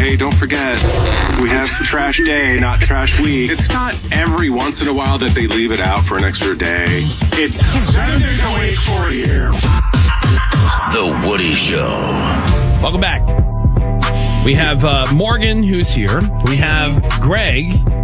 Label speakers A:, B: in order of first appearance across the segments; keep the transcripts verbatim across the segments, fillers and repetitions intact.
A: hey, don't forget, we have trash day, not trash week. It's not every once in a while that they leave it out for an extra day. It's seven days a week for you.
B: The Woody Show.
C: Welcome back. We have uh, Morgan, who's here. We have Greg,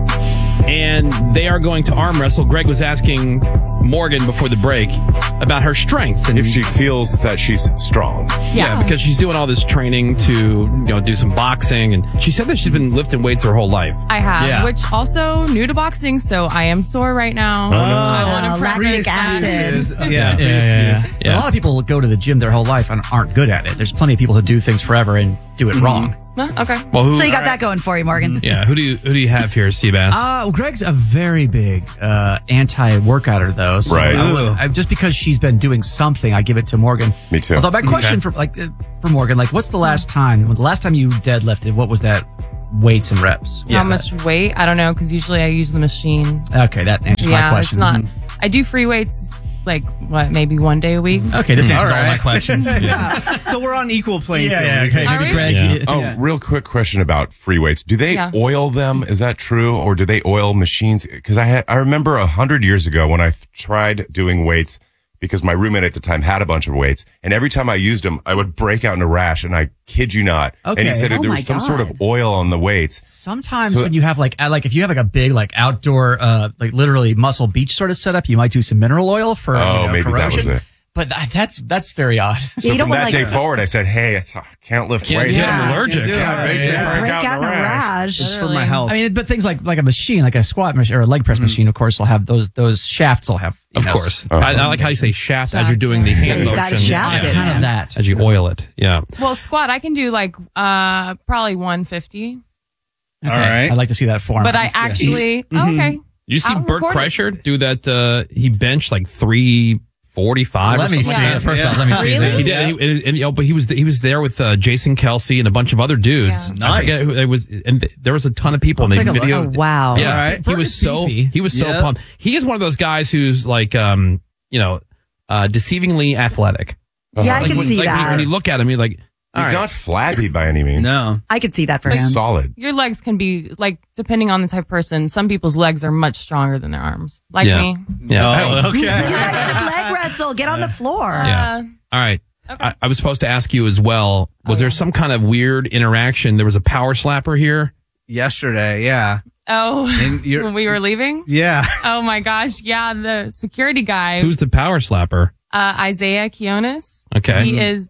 C: and they are going to arm wrestle. Greg was asking Morgan before the break about her strength. And
D: if she feels that she's strong.
C: Yeah, yeah, because she's doing all this training to, you know, do some boxing. And she said that she's been lifting weights her whole life.
E: I have,
C: yeah.
E: which also new to boxing, so I am sore right now.
C: Oh, no.
E: I want to
F: lactic acid.
G: Yeah, yeah, yeah, yeah. A lot of people go to the gym their whole life and aren't good at it. There's plenty of people who do things forever and do it mm-hmm. wrong.
E: Okay.
C: Well, who,
F: so you got
G: right.
F: that going for you, Morgan.
C: Yeah. Who do you who do you have here, Seabass?
G: Uh, well, Greg's a very big uh, anti-workouter, though. So
D: right.
G: I would, I, just because she's been doing something, I give it to Morgan.
D: Me too.
G: Although my question
C: okay.
G: for like uh, for Morgan, like, what's the last time? When the last time you deadlifted, what was that weights and reps?
E: How much that? weight? I don't know, because usually I use the machine.
G: Okay, that answers
E: yeah,
G: my question.
E: It's not. I do free weights. Like, what, maybe one day a week?
G: Okay, this answers all,
H: all
G: right.
H: my
G: questions.
H: yeah. So we're on equal playing field.
G: Yeah, yeah, okay.
E: Are
G: Maybe
E: we?
G: Greg.
C: Yeah.
G: You,
D: Oh,
G: yeah.
D: real quick question about free weights. Do they
E: yeah.
D: oil them? Is that true? Or do they oil machines? Because I had, I remember a hundred years ago when I th- tried doing weights, because my roommate at the time had a bunch of weights, and every time I used them, I would break out in a rash, and I kid you not.
G: Okay.
D: And he said
F: Oh
D: there
F: my
D: was some
F: God.
D: sort of oil on the weights.
G: Sometimes
D: So-
G: when you have like, uh, like if you have like a big like outdoor, uh, like literally Muscle Beach sort of setup, you might do some mineral oil for
D: Oh,
G: you know,
D: maybe that
G: corrosion.
D: was it.
G: But that, that's that's very odd.
D: So
F: you don't
D: from
F: want,
D: that
F: like,
D: day
F: a-
D: forward, I said, hey, I can't lift
C: Can't
D: weights.
C: get
F: Yeah.
C: I'm allergic.
D: Yeah, it makes me
H: Yeah.
D: break,
F: Break out in a rash.
H: It's for my health.
G: I mean, but things like like a machine, like a squat machine or a leg press
D: Mm-hmm.
G: machine, of course, will have those those shafts. Will have you
C: Of
G: know,
C: course.
D: Oh.
C: I, I like how you say shaft, as you're doing the hand
F: You
C: motion.
F: gotta shaft
G: yeah,
F: it,
G: kind
F: man.
G: of that.
C: As you oil it. Yeah.
E: Well, squat, I can do like uh probably one fifty.
G: Okay.
H: All right.
G: I'd like to see that form.
E: But I actually, oh, okay.
C: You see
E: I'll
C: Bert
E: record it.
C: Kreischer do that? Uh, he benched like three forty-five.
G: Let
C: or
G: me
C: something
G: see
C: like
G: it.
C: that.
G: First off, let me see
E: Really?
G: this.
C: He did, and, he, and, and, you know, but he was he was there with uh, Jason Kelsey and a bunch of other dudes.
E: Yeah.
C: I
H: Nice.
C: forget who it was, and th- there was a ton of people.
G: I'll
C: and they
G: take a look.
C: video.
F: Oh, wow.
C: Yeah,
H: All right.
C: he
G: Bert
C: was
G: is
C: so
G: beefy.
C: he was so
H: Yeah.
C: pumped. He is one of those guys who's like, um, you know, uh, deceivingly athletic.
F: Yeah, I
C: Like
F: can
C: when,
F: see
C: like when you-
F: that.
C: when you look at him, you're like, all
D: He's
C: right.
D: not flabby by any means.
H: No.
F: I could see that for
D: He's
F: him.
D: solid.
E: Your legs can be like, depending on the type of person, some people's legs are much stronger than their arms. Like
C: Yeah.
E: me.
C: Yeah.
H: Oh, okay.
F: You guys should leg wrestle. Get on the floor.
C: Yeah.
E: Uh,
C: All right. I, I was supposed to ask you as well. Was there some kind of weird interaction? There was a power slapper here.
H: Yesterday, yeah.
E: oh,
H: And you're-
E: when we were leaving?
H: Yeah.
E: Oh my gosh. Yeah. The security guy,
C: Who's the power slapper?
E: uh, Isaiah Kionis.
C: Okay.
E: He is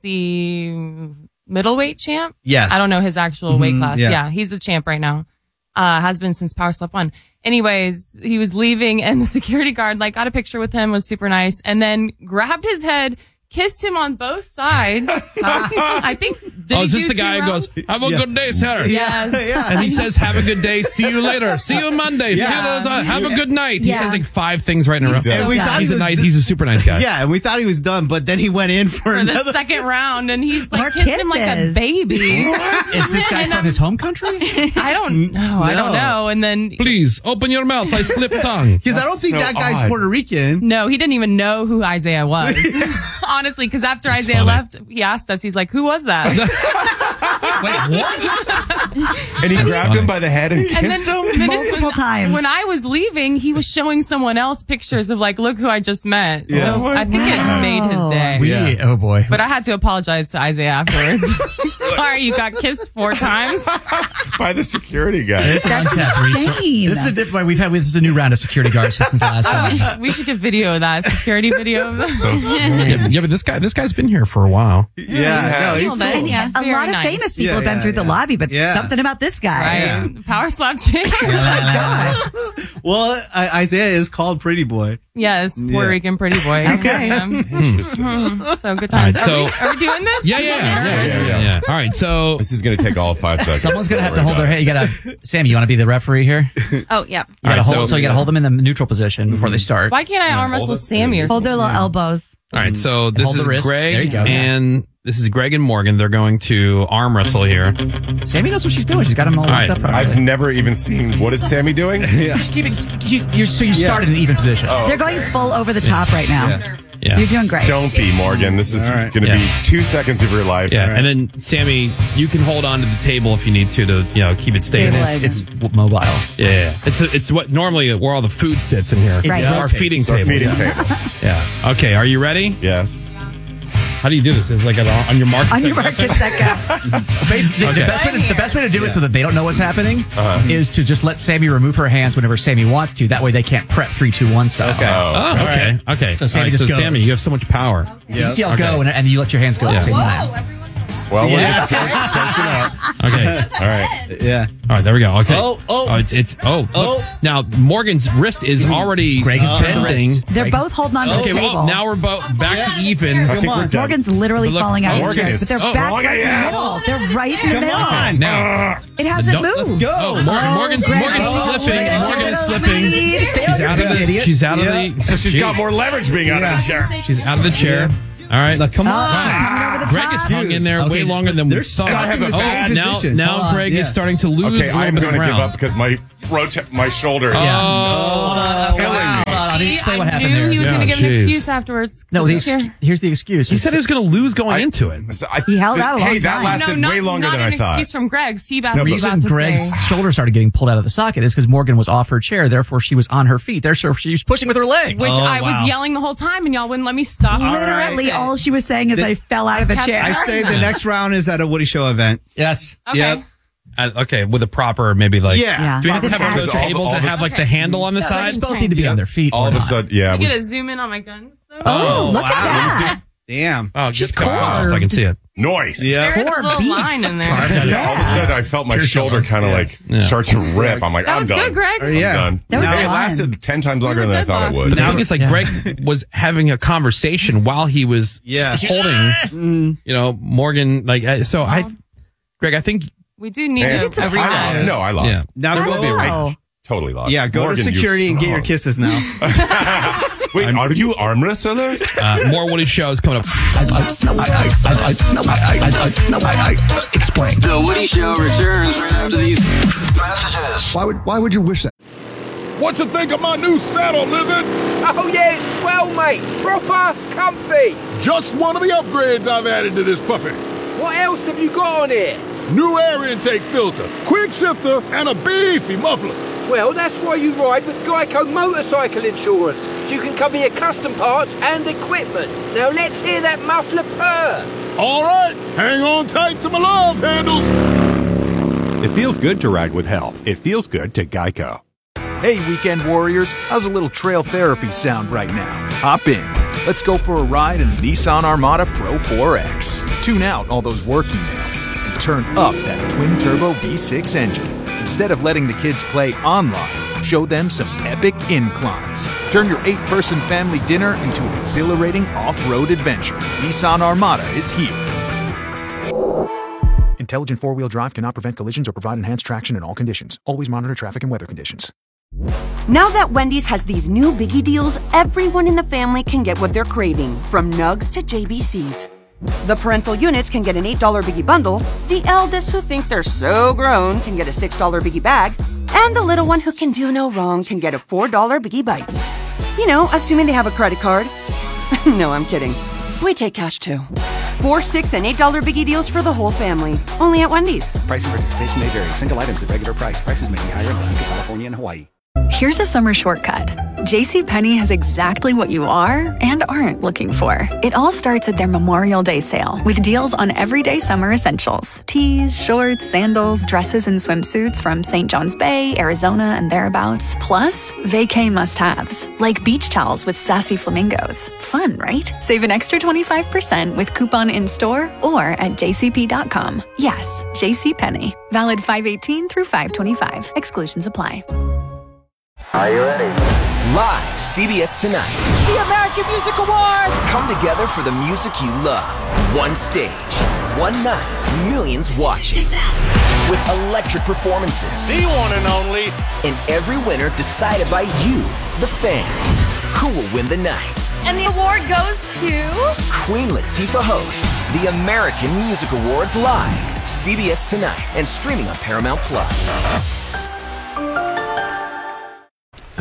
E: the middleweight champ.
H: Yes.
E: I don't know his actual weight
H: Mhm,
E: class.
H: yeah.
E: Yeah. He's the champ right now. Uh, has been since Power Slap one. Anyways, he was leaving and the security guard like got a picture with him, was super nice, and then grabbed his head, kissed him on both sides. Uh, I think. Did
C: Oh,
E: he
C: is this
E: do
C: the
E: two
C: guy who
E: rounds?
C: goes, have a
H: Yeah.
C: good day, sir?
E: Yes.
H: Yeah.
C: And he says, have a good day. See you later. See you Monday. See you
H: Yeah.
C: later. Have a good night. He
F: Yeah.
C: says like five things right in a row.
F: He's so
H: And we thought
C: He's
H: he
C: a
H: was
C: nice,
H: d-
C: he's a super nice guy.
H: Yeah, and we thought he was done, but then he went in for,
E: For the
H: another.
E: second round, and he's like
F: More
E: kissing him like a
F: kisses.
E: baby.
G: Is this guy
E: And
G: from
E: I'm-
G: his home country?
E: I don't know. I don't
H: No.
E: know. And then
C: Please open your mouth. I slip tongue.
H: Because I don't think
D: so
H: that guy's
D: odd.
H: Puerto Rican.
E: no, he didn't even know who Isaiah was. Honestly, because after Isaiah
C: funny.
E: left, he asked us. He's like, "Who was that?"
G: Wait, what?
D: And he grabbed
C: funny.
D: him by the head and
E: And
D: kissed
E: then,
D: him?
E: then
F: Multiple
E: when,
F: times.
E: When I was leaving, he was showing someone else pictures of like, look who I just met.
H: Yeah.
E: So I think it made his day.
G: We,
H: Yeah.
G: Oh boy.
E: But I had to apologize to Isaiah afterwards. Sorry, you got kissed four times.
D: By the security guy.
G: There's an untapped resource.
F: insane.
G: This is a different. We've had this is a new round of security guards since the last
E: We
G: one.
E: should, we should get video of that security video of this.
D: So smart.
C: Yeah, yeah, but this guy, this guy's been here for a while.
H: Yeah, no, he's
E: But,
H: cool.
E: yeah,
F: a
E: very
F: lot of
E: nice.
F: famous people
H: Yeah,
F: have been
H: yeah,
F: through the
H: yeah.
F: lobby, but
H: Yeah.
F: something about this guy.
E: Right?
H: Yeah.
E: Power slap chick.
H: Well, I, Isaiah is called Pretty Boy.
E: Yes, Puerto
H: Yeah.
E: Rican pretty boy.
F: Okay.
E: Um,
D: Interesting.
E: so good
C: All right,
E: times.
C: so-
E: are, we, are we doing this?
C: Yeah, yeah, yeah, yeah, yeah, yeah, yeah. All right, so
D: This is going to take all five seconds.
G: Someone's gonna have to
D: Don't
G: hold
D: worry
G: their head. You gotta, Sammy. You want to be the referee here? You
E: Oh, yeah.
G: gotta
C: All right,
G: hold. So,
C: so-
G: you gotta hold them in the neutral position before they start.
E: Why can't I arm wrestle
D: hold it.
E: Sammy or
F: Hold
E: something?
F: their little elbows.
C: all right, so this
G: Hold the
C: is
G: wrist. There you
C: Greg
G: go.
C: and this is Greg and Morgan. They're going to arm wrestle here.
G: Sammy knows what she's doing. She's got them all
C: All
G: locked
C: right.
G: up.
D: I've
G: properly.
D: never even seen. What is Sammy doing?
G: Just keep it. You, you're, so you start in an even position.
D: Oh,
F: They're going full over the top right now.
H: Yeah.
C: Yeah.
F: You're doing great.
D: Don't be, Morgan. This is
H: All right.
D: going to
C: Yeah.
D: be two seconds of your life.
C: Yeah, and then Sammy, you can hold on to the table if you need to to you know keep it stable.
F: Stabilize.
G: It's w- mobile.
C: Yeah, yeah. it's the, it's what normally where all the food sits in here.
F: Right.
C: Our feeding
D: It's our
C: table.
D: feeding
C: yeah.
D: table.
C: Yeah. Okay, are you ready?
D: Yes.
C: How do you do this? Is it like a, on your mark?
F: On your mark, get set, go.
G: Basically,
C: Okay.
G: the, best way to, the best way to do it so that they don't know what's happening
D: Uh-huh.
G: is to just let Sammy remove her hands whenever Sammy wants to. That way they can't prep three, two, one style.
H: Okay.
C: Oh,
D: Oh,
C: okay, okay.
G: So Sammy
C: All right,
G: just
C: so
G: goes.
C: Sammy, you have so much power.
G: You just yell
C: Okay.
G: go and, and you let your hands go at
C: Yeah.
G: the same time.
D: well, we're
G: Yeah.
D: just tense, tension up.
C: Okay,
D: All right.
H: Yeah.
C: all right, there we go. Okay.
H: Oh, oh.
C: it's it's oh. Look.
H: Oh.
C: Now Morgan's wrist is already
G: Greg is
C: uh,
G: trying to
C: bending.
G: wrist.
F: They're
G: Greg
F: both
G: is-
F: holding on to
C: Okay,
F: the
C: well
F: table.
C: now we're both back to even.
D: I
H: Come
D: think we're
H: on.
D: done.
F: Morgan's literally
C: But look,
F: falling out of
D: Morgan
F: chairs,
D: is-
F: but they're
C: oh,
F: back
D: Morgan,
F: right in the
D: yeah.
F: middle. They're right in the
H: Come
F: middle.
H: on.
C: Now
F: It hasn't
C: No,
F: moved.
H: let's go.
C: Oh, Morgan, Morgan's
F: Greg.
C: Morgan's
F: Oh,
C: slipping.
F: Greg.
C: Morgan is
F: Oh,
C: slipping.
F: please. Stay
C: She's
F: on
C: out
F: your
C: of the.
G: idiot.
C: She's out of
H: Yeah.
C: the.
D: So she's got more leverage being out
H: Yeah.
D: of the chair.
C: She's out of the chair. All right.
H: Look, come
F: Oh,
H: on.
F: she's coming over the
C: Greg
F: top.
C: is hung in there
G: Okay,
C: way longer than we
H: they're
C: thought.
H: stuck
D: in the
C: oh,
D: same
C: now,
H: position.
C: now
H: Hold on.
C: Greg
H: Yeah.
C: is starting to lose
D: Okay,
C: a little
D: I'm
C: bit
D: going
C: of
D: to give
C: ground.
D: up because my rota- my shoulder.
C: Oh,
G: Hold on, hold on, hold on. Explain what
E: I
G: happened
E: knew
G: there.
E: he was
C: Yeah,
E: going to give an
C: jeez.
E: excuse afterwards.
G: No, the
E: He's
G: ex-
E: here.
G: here's the excuse.
C: he said he was going to lose going
G: I-
C: into it.
D: So I-
F: He held out a long
D: Hey, that
F: time.
D: lasted
E: no, not,
D: way longer
E: not
D: than
E: an
D: I thought.
E: excuse from Greg. Seabass
G: The
E: was
G: reason
E: about to
G: Greg's
E: say.
G: shoulders started getting pulled out of the socket is because Morgan was off her chair. Therefore, she was on her feet. Therefore, she was pushing with her legs.
E: Which
H: Oh,
E: I
H: wow.
E: was yelling the whole time, and y'all wouldn't let me stop.
F: Literally,
E: Right.
F: all she was saying is, I fell out of the
E: kept
F: chair.
H: I say the next round is at a Woody Show event.
G: Yes.
E: Okay.
H: Yep.
C: Uh, okay, with a proper maybe like.
H: Yeah.
F: Yeah.
C: Do we have to have one of those
F: All the-
C: tables
D: all
C: that
D: the-
C: have like the handle on the
G: They
C: side?
G: just both need to be on their feet.
D: All
G: or
D: of a
G: not.
D: sudden, yeah.
E: You
D: we-
E: get to zoom in on my guns, though?
C: Oh,
F: Look
H: wow.
F: at that.
H: Damn.
C: Oh,
F: She's
C: just go
F: carved.
C: so I can see it.
D: Noise.
H: Yeah.
E: There's a
G: Corned
E: little
G: beef.
E: line in there.
D: Yeah, all of a sudden, I felt my
G: Pure
D: shoulder
G: shoulder.
D: kind of like
C: Yeah.
D: start to rip. I'm like,
E: That
D: I'm
E: was
D: done.
E: good, Greg.
H: Uh,
D: I'm
H: yeah.
D: done.
F: That was
D: No, it
F: fun.
D: lasted ten times longer
E: We
D: than
E: were
D: I thought it
E: deadlocked.
D: would.
C: The thing is, like,
F: Yeah.
C: Greg was having a conversation while he was
H: Yeah.
C: holding, you know, Morgan. Like, uh, so I, Greg, I think,
E: We do need
D: Man,
E: a,
F: it's a
E: a
F: tie.
D: I
E: rematch.
D: lost. No, I lost.
C: Yeah.
H: Now
D: There
H: go-
D: will be a
F: Wow.
D: I totally lost.
H: Yeah, go
D: Morgan,
H: to
D: you're
H: security and get your
D: strong.
H: kisses now.
D: Wait, are you arm wrestler?
C: uh, more Woody shows coming up.
B: Explain. The Woody Show returns right after these messages.
I: Why would why would you wish that?
J: What you think of my new saddle, Lizard?
K: Oh yeah, it's swell, mate. Proper comfy.
J: Just one of the upgrades I've added to this puppy.
K: What else have you got on here?
J: New air intake filter, quick shifter, and a beefy muffler.
K: Well, that's why you ride with Geico Motorcycle Insurance, so you can cover your custom parts and equipment. Now let's hear that muffler purr.
J: All right, hang on tight to my love handles.
L: It feels good to ride with help. It feels good to Geico.
M: Hey, weekend warriors, how's a little trail therapy sound right now? Hop in. Let's go for a ride in the Nissan Armada Pro four X. Tune out all those work emails and turn up that twin-turbo V six engine. Instead of letting the kids play online, show them some epic inclines. Turn your eight-person family dinner into an exhilarating off-road adventure. Nissan Armada is here. Intelligent four-wheel drive cannot prevent collisions or provide enhanced traction in all conditions. Always monitor traffic and weather conditions.
N: Now that Wendy's has these new biggie deals, everyone in the family can get what they're craving, from nugs to J B Cs. The parental units can get an eight dollar biggie bundle, the eldest who think they're so grown can get a six dollar biggie bag, and the little one who can do no wrong can get a four dollar biggie bites. You know, assuming they have a credit card. No, I'm kidding. We take cash too. Four, six, and eight dollar biggie deals for the whole family. Only at Wendy's.
O: Price and participation may vary. Single items at regular price. Prices may be higher in Alaska, California, and Hawaii.
P: Here's a summer shortcut. JCPenney has exactly what you are and aren't looking for. It all starts at their Memorial Day sale with deals on everyday summer essentials. Tees, shorts, sandals, dresses, and swimsuits from Saint John's Bay, Arizona, and thereabouts. Plus, vacay must-haves, like beach towels with sassy flamingos. Fun, right? Save an extra twenty-five percent with coupon in-store or at j c p dot com. Yes, JCPenney. Valid five eighteen through five twenty-five. Exclusions apply.
K: Are you ready?
Q: Live, C B S Tonight.
K: The American Music Awards!
Q: Come together for the music you love. One stage, one night, millions watching. With electric performances.
J: The one and only.
Q: And every winner decided by you, the fans. Who will win the night?
R: And the award goes to...
Q: Queen Latifah hosts the American Music Awards live. C B S Tonight and streaming on Paramount Plus.
S: Ugh.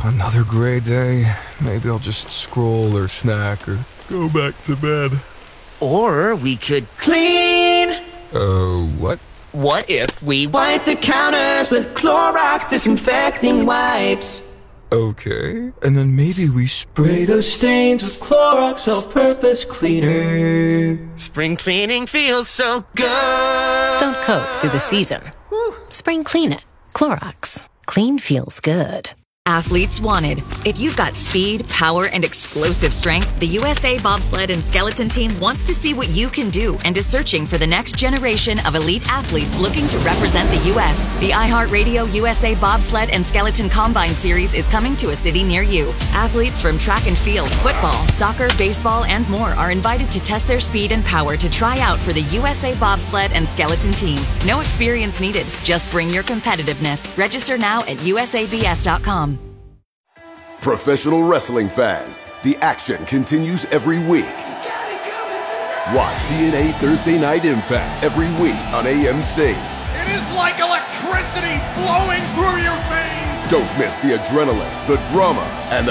S: Another gray day. Maybe I'll just scroll or snack or go back to bed.
Q: Or we could clean.
S: Uh, what?
Q: What if we wipe the counters with Clorox disinfecting wipes?
S: Okay. And then maybe we spray
Q: those stains with Clorox all-purpose cleaner. Spring cleaning feels so good.
T: Don't cope through the season. Spring clean it. Clorox. Clean feels good.
U: Athletes wanted. If you've got speed, power, and explosive strength, the U S A Bobsled and Skeleton Team wants to see what you can do and is searching for the next generation of elite athletes looking to represent the U S The iHeartRadio U S A Bobsled and Skeleton Combine Series is coming to a city near you. Athletes from track and field, football, soccer, baseball, and more are invited to test their speed and power to try out for the U S A Bobsled and Skeleton Team. No experience needed. Just bring your competitiveness. Register now at U S A B S dot com.
J: Professional wrestling fans, the action continues every week. Watch T N A Thursday Night Impact every week on A M C.
V: It is like electricity flowing through your veins.
J: Don't miss the adrenaline, the drama, and the